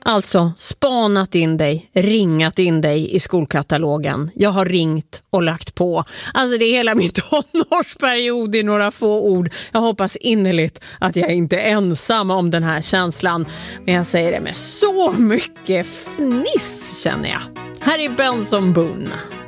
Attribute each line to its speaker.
Speaker 1: Alltså spanat in dig, ringat in dig i skolkatalogen. Jag har ringt och lagt på. Alltså det är hela min tonårsperiod i några få ord. Jag hoppas innerligt att jag inte är ensam om den här känslan. Men jag säger det med så mycket fniss känner jag. Här är Benson Boone.